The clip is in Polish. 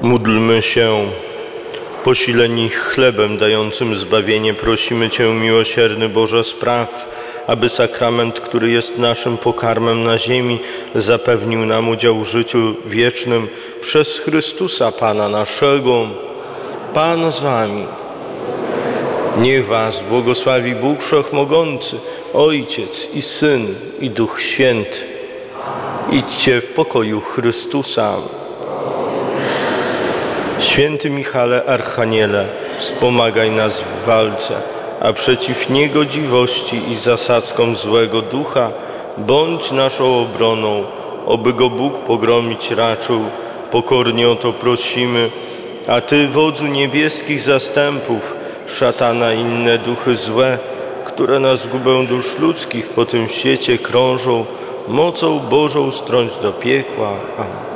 Módlmy się. Posileni chlebem dającym zbawienie, prosimy Cię, miłosierny Boże, spraw, aby sakrament, który jest naszym pokarmem na ziemi, zapewnił nam udział w życiu wiecznym przez Chrystusa Pana naszego. Pan z Wami. Niech Was błogosławi Bóg Wszechmogący, Ojciec i Syn, i Duch Święty. Idźcie w pokoju Chrystusa. Święty Michale, Archaniele, wspomagaj nas w walce, a przeciw niegodziwości i zasadzkom złego ducha bądź naszą obroną, oby go Bóg pogromić raczył. Pokornie o to prosimy, a Ty, wodzu niebieskich zastępów, szatana i inne duchy złe, które na zgubę dusz ludzkich po tym świecie krążą, mocą Bożą strąć do piekła. Amen.